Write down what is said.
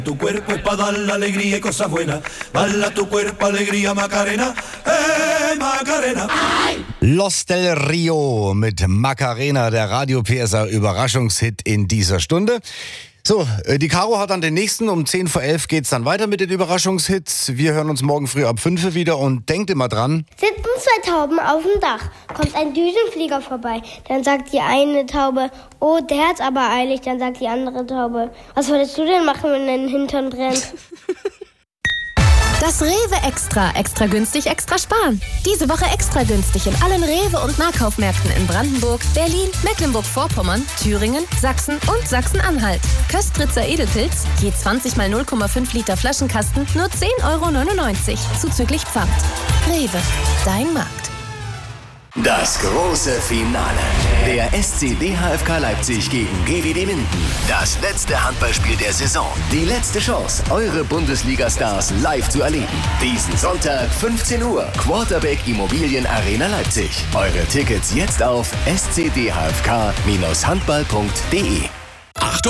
Tu cuerpo es para dar la alegría y cosas buenas. Bala tu cuerpo, alegría, Macarena. Macarena. Los del Rio mit Macarena, der Radio PSA Überraschungshit in dieser Stunde. So, die Caro hat dann den nächsten. Um 10 vor 11 geht's dann weiter mit den Überraschungshits. Wir hören uns morgen früh ab 5 wieder und denkt immer dran. Sitzen 2 Tauben auf dem Dach, kommt ein Düsenflieger vorbei. Dann sagt die eine Taube, oh, der hat's aber eilig. Dann sagt die andere Taube, was wolltest du denn machen, wenn dein Hintern brennt? Das Rewe Extra. Extra günstig, extra sparen. Diese Woche extra günstig in allen Rewe- und Nahkaufmärkten in Brandenburg, Berlin, Mecklenburg-Vorpommern, Thüringen, Sachsen und Sachsen-Anhalt. Köstritzer Edelpilz, je 20 mal 0,5 Liter Flaschenkasten, nur 10,99 € zuzüglich Pfand. Rewe, dein Markt. Das große Finale. Der SC DHFK Leipzig gegen GWD Minden. Das letzte Handballspiel der Saison. Die letzte Chance, eure Bundesliga-Stars live zu erleben. Diesen Sonntag, 15 Uhr, Quarterback Immobilien Arena Leipzig. Eure Tickets jetzt auf scdhfk-handball.de.